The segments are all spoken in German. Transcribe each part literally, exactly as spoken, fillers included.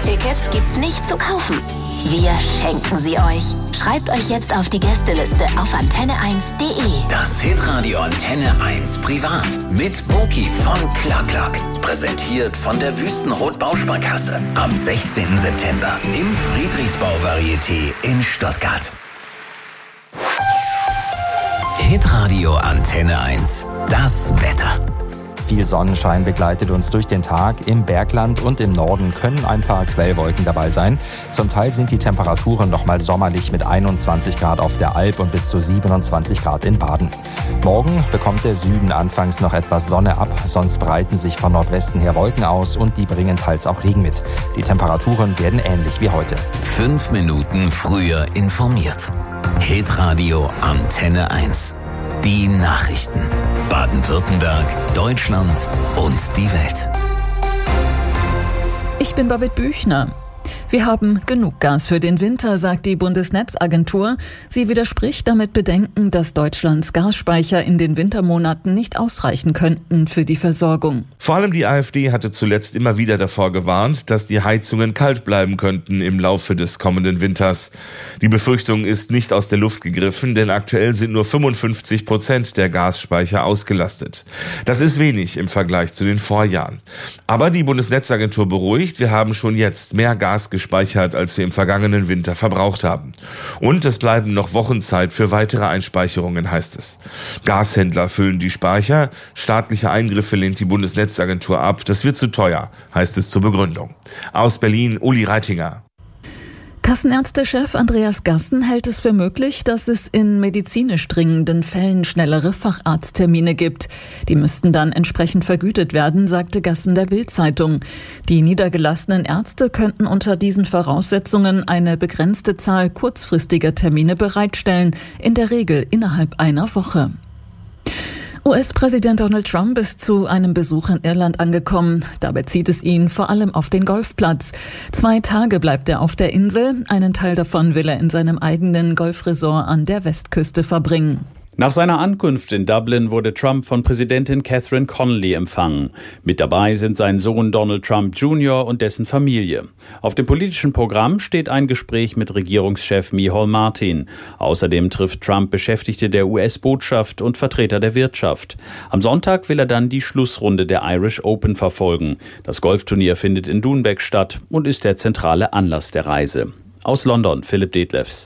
Tickets gibt's nicht zu kaufen. Wir schenken sie euch. Schreibt euch jetzt auf die Gästeliste auf antenne eins punkt de. Das Hitradio Antenne eins Privat mit Boki von Clark. Präsentiert von der Wüstenrot Bausparkasse. Am sechzehnten September im Friedrichsbau Varieté in Stuttgart. Hitradio Antenne eins. Das Wetter. Viel Sonnenschein begleitet uns durch den Tag. Im Bergland und im Norden können ein paar Quellwolken dabei sein. Zum Teil sind die Temperaturen noch mal sommerlich mit einundzwanzig Grad auf der Alp und bis zu siebenundzwanzig Grad in Baden. Morgen bekommt der Süden anfangs noch etwas Sonne ab, sonst breiten sich von Nordwesten her Wolken aus und die bringen teils auch Regen mit. Die Temperaturen werden ähnlich wie heute. Fünf Minuten früher informiert. Hitradio Antenne eins. Die Nachrichten. Baden-Württemberg, Deutschland und die Welt. Ich bin Babette Büchner. Wir haben genug Gas für den Winter, sagt die Bundesnetzagentur. Sie widerspricht damit Bedenken, dass Deutschlands Gasspeicher in den Wintermonaten nicht ausreichen könnten für die Versorgung. Vor allem die AfD hatte zuletzt immer wieder davor gewarnt, dass die Heizungen kalt bleiben könnten im Laufe des kommenden Winters. Die Befürchtung ist nicht aus der Luft gegriffen, denn aktuell sind nur fünfundfünfzig Prozent der Gasspeicher ausgelastet. Das ist wenig im Vergleich zu den Vorjahren. Aber die Bundesnetzagentur beruhigt, wir haben schon jetzt mehr Gas gespeichert, als wir im vergangenen Winter verbraucht haben. Und es bleiben noch Wochen Zeit für weitere Einspeicherungen, heißt es. Gashändler füllen die Speicher, staatliche Eingriffe lehnt die Bundesnetzagentur ab. Das wird zu teuer, heißt es zur Begründung. Aus Berlin, Uli Reitinger. Kassenärztechef Andreas Gassen hält es für möglich, dass es in medizinisch dringenden Fällen schnellere Facharzttermine gibt. Die müssten dann entsprechend vergütet werden, sagte Gassen der Bild-Zeitung. Die niedergelassenen Ärzte könnten unter diesen Voraussetzungen eine begrenzte Zahl kurzfristiger Termine bereitstellen, in der Regel innerhalb einer Woche. U S-Präsident Donald Trump ist zu einem Besuch in Irland angekommen. Dabei zieht es ihn vor allem auf den Golfplatz. Zwei Tage bleibt er auf der Insel. Einen Teil davon will er in seinem eigenen Golfresort an der Westküste verbringen. Nach seiner Ankunft in Dublin wurde Trump von Präsidentin Catherine Connolly empfangen. Mit dabei sind sein Sohn Donald Trump Junior und dessen Familie. Auf dem politischen Programm steht ein Gespräch mit Regierungschef Micheal Martin. Außerdem trifft Trump Beschäftigte der U S-Botschaft und Vertreter der Wirtschaft. Am Sonntag will er dann die Schlussrunde der Irish Open verfolgen. Das Golfturnier findet in Doonbeg statt und ist der zentrale Anlass der Reise. Aus London, Philipp Detlefs.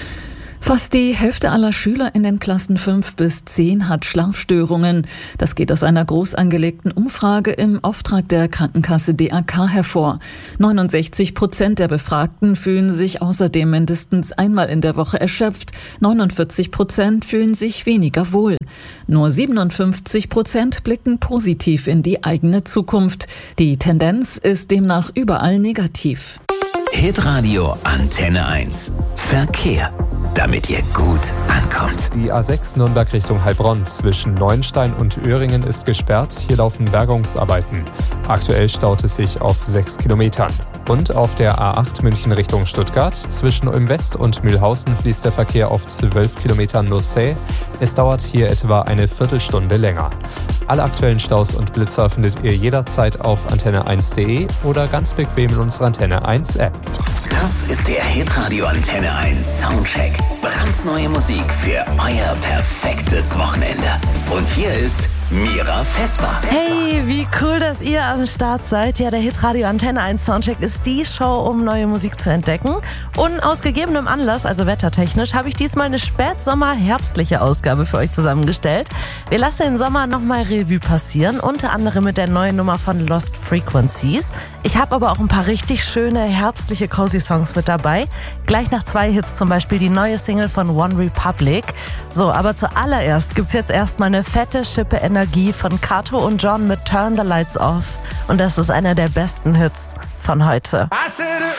Fast die Hälfte aller Schüler in den Klassen fünf bis zehn hat Schlafstörungen. Das geht aus einer groß angelegten Umfrage im Auftrag der Krankenkasse D A K hervor. neunundsechzig Prozent der Befragten fühlen sich außerdem mindestens einmal in der Woche erschöpft. neunundvierzig Prozent fühlen sich weniger wohl. Nur siebenundfünfzig Prozent blicken positiv in die eigene Zukunft. Die Tendenz ist demnach überall negativ. Hitradio Antenne eins. Verkehr. Damit ihr gut ankommt. Die A sechs Nürnberg Richtung Heilbronn zwischen Neuenstein und Öhringen ist gesperrt. Hier laufen Bergungsarbeiten. Aktuell staut es sich auf sechs Kilometern. Und auf der A acht München Richtung Stuttgart zwischen Ulm West und Mühlhausen fließt der Verkehr auf zwölf Kilometern nur zäh. Es dauert hier etwa eine Viertelstunde länger. Alle aktuellen Staus und Blitzer findet ihr jederzeit auf antenne eins punkt de oder ganz bequem in unserer Antenne eins App. Das ist der Hitradio Antenne eins Soundcheck. Brandneue Musik für euer perfektes Wochenende. Und hier ist Mira Vesper. Hey, wie cool, dass ihr am Start seid. Ja, der Hitradio Antenne eins Soundcheck ist die Show, um neue Musik zu entdecken. Und aus gegebenem Anlass, also wettertechnisch, habe ich diesmal eine spätsommer-herbstliche Ausgabe für euch zusammengestellt. Wir lassen den Sommer nochmal Revue passieren, unter anderem mit der neuen Nummer von Lost Frequencies. Ich habe aber auch ein paar richtig schöne herbstliche cozy Songs mit dabei. Gleich nach zwei Hits zum Beispiel die neue Single von One Republic. So, aber zuallererst gibt's jetzt erstmal eine fette Schippe Energie von Kato und John mit Turn the Lights Off. Und das ist einer der besten Hits von heute.